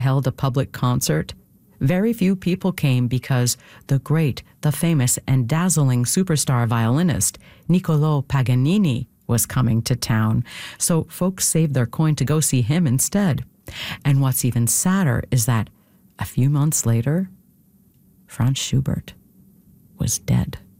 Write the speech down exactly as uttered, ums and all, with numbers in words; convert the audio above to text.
held a public concert, very few people came because the great, the famous, and dazzling superstar violinist Niccolò Paganini was coming to town, so folks saved their coin to go see him instead. And what's even sadder is that a few months later, Franz Schubert was dead.